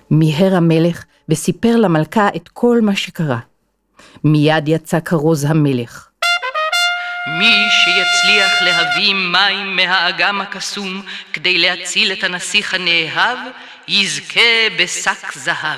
מיהר המלך וסיפר למלכה את כל מה שקרה. מיד יצא כרוז המלך. מי שיצליח להביא מים מהאגם הקסום כדי להציל את הנסיך הנאהב, יזכה בשק זהב.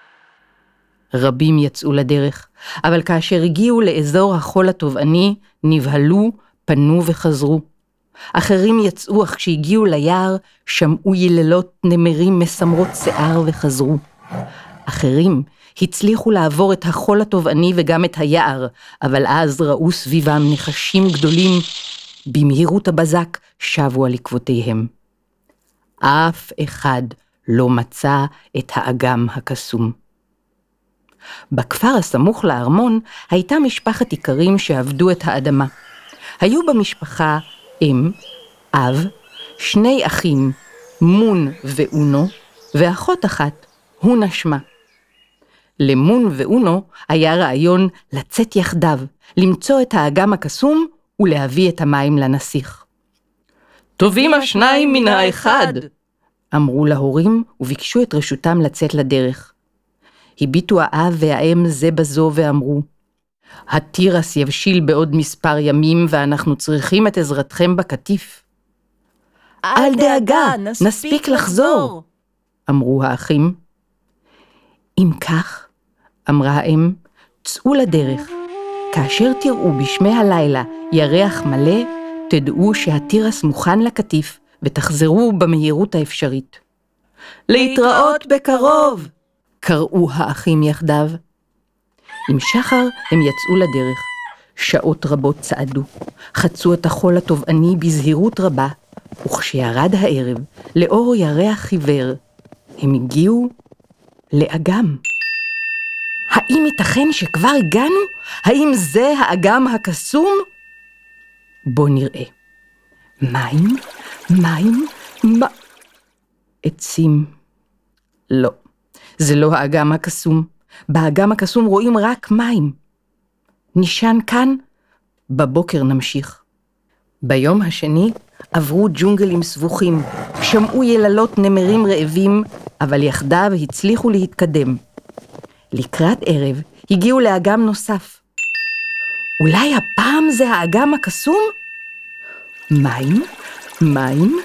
רבים יצאו לדרך, אבל כאשר הגיעו לאזור החול הטובעני, נבהלו, פנו וחזרו. אחרים יצאו, אך כשהגיעו ליער, שמעו יללות נמרים מסמרות שיער וחזרו. אחרים הצליחו לעבור את החול הטובעני וגם את היער, אבל אז ראו סביבם נחשים גדולים. במהירות הבזק שבו על עקבותיהם. אף אחד לא מצא את האגם הקסום. בכפר הסמוך לארמון הייתה משפחת איכרים שעבדו את האדמה. היו במשפחה אם, אב, שני אחים, מון ואונו, ואחות אחת, הונה שמה. למון ואונו היה רעיון לצאת יחדיו, למצוא את האגם הקסום ולהביא את המים לנסיך. טובים השניים מן האחד, אמרו להורים וביקשו את רשותם לצאת לדרך. הביטו האב והאם זה בזו ואמרו, התירס יבשיל בעוד מספר ימים ואנחנו צריכים את עזרתכם בקטיף. אל דאגה, נספיק לחזור, אמרו האחים. אם כך, אמרה האם, צאו לדרך. כאשר תראו בשמי הלילה ירח מלא, תדעו שהתירס מוכן לקטיף ותחזרו במהירות האפשרית. להתראות בקרוב, קראו האחים יחדיו. עם שחר הם יצאו לדרך. שעות רבות צעדו, חצו את החול הטובעני בזהירות רבה, וכשירד הערב, לאור ירח חיוור, הם הגיעו לאגם. האם ייתכן שכבר הגענו? האם זה האגם הקסום? בוא נראה. מים, עצים. לא, זה לא האגם הקסום. באגם הקסום רואים רק מים. נשען כאן, בבוקר נמשיך. ביום השני עברו ג'ונגלים סבוכים, שמעו יללות נמרים רעבים, אבל יחדיו הצליחו להתקדם. לקראת ערב הגיעו לאגם נוסף. אולי הפעם זה האגם הקסום? מים,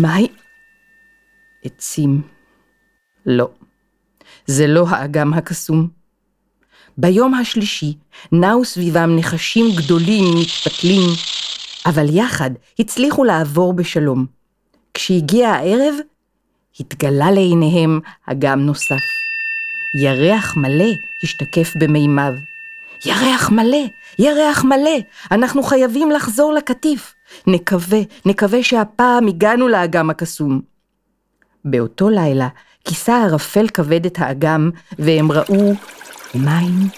עצים. לא, זה לא האגם הקסום. ביום השלישי נעו סביבם נחשים גדולים מתפתלים, אבל יחד הצליחו לעבור בשלום. כשהגיע הערב, התגלה לעיניהם אגם נוסף. ירח מלא השתקף במימיו. ירח מלא, אנחנו חייבים לחזור לקטיף. נקווה שהפעם הגענו לאגם הקסום. באותו לילה כיסה ערפל כבד את האגם, והם ראו מים.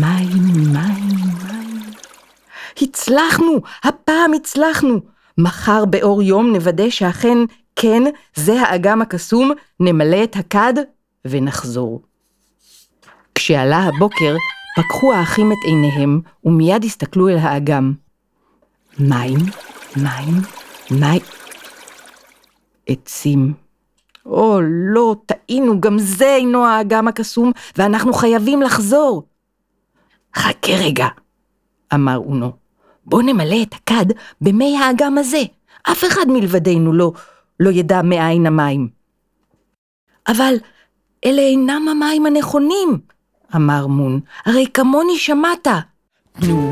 הצלחנו, הפעם הצלחנו. מחר באור יום נוודא שאכן כן, זה האגם הקסום, נמלא את הכד ונחזור. כשעלה הבוקר, פקחו האחים את עיניהם ומיד הסתכלו אל האגם. מים, עצים. לא, טעינו, גם זה אינו האגם הקסום, ואנחנו חייבים לחזור. חכה רגע, אמר אונו. בוא נמלא את הכד במי האגם הזה. אף אחד מלבדנו לא ידע מאין המים. אבל אלה אינם המים הנכונים, אמר מון. הרי כמוני שמעת.